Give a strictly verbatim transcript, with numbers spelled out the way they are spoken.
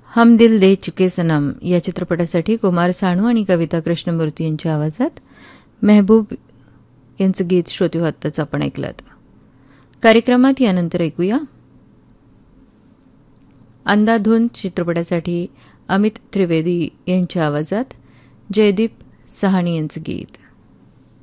हम दिल दे चुके सनम या चित्रपटासाठी कुमार सानू आणि कविता कृष्णमूर्ती यांच्या आवाजात मेहबूब यांचं गीत श्रोते आत्ताच आपण ऐकलं. कार्यक्रमात यानंतर ऐकूया अंधाधुन चित्रपटासाठी अमित त्रिवेदी यांच्या आवाजात जयदीप सहानी यांचं गीत.